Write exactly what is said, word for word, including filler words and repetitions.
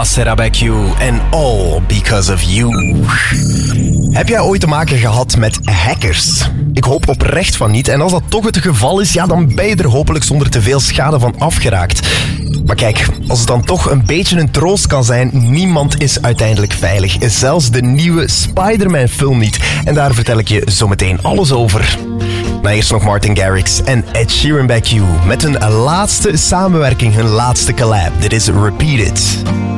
Será Back You and All Because of You. Heb jij ooit te maken gehad met hackers? Ik hoop oprecht van niet. En als dat toch het geval is, ja, dan ben je er hopelijk zonder te veel schade van afgeraakt. Maar kijk, als het dan toch een beetje een troost kan zijn, niemand is uiteindelijk veilig. Zelfs de nieuwe Spider-Man-film niet. En daar vertel ik je zometeen alles over. Maar eerst nog Martin Garrix en Ed Sheeran Back You met hun laatste samenwerking, hun laatste collab. Dit is Repeat It.